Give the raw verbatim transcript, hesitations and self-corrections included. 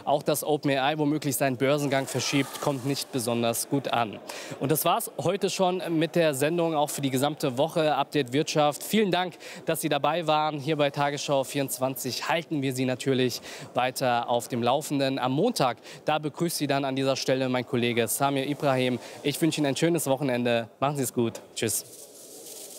Auch dass OpenAI womöglich seinen Börsengang verschiebt, kommt nicht besonders gut an. Und das war's heute schon mit der Sendung, auch für die gesamte Woche Update Wirtschaft. Vielen Dank, dass Sie dabei waren. Hier bei Tagesschau vierundzwanzig halten wir Sie natürlich weiter auf dem Laufenden. Am Montag, da begrüßt Sie dann an dieser Stelle mein Kollege Samir Ibrahim. Ich wünsche Ihnen ein schönes Wochenende. Machen Sie es gut. Tschüss.